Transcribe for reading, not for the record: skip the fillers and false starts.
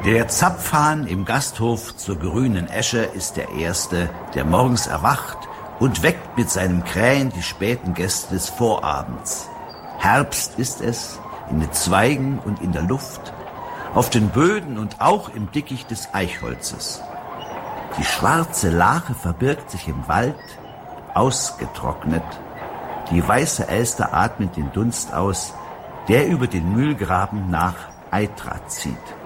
Der Zapfhahn im Gasthof zur Grünen Esche ist der Erste, der morgens erwacht und weckt mit seinem Krähen die späten Gäste des Vorabends. Herbst ist es, in den Zweigen und in der Luft, auf den Böden und auch im Dickicht des Eichholzes. Die schwarze Lache verbirgt sich im Wald, ausgetrocknet. Die weiße Elster atmet den Dunst aus, der über den Mühlgraben nach Eitra zieht.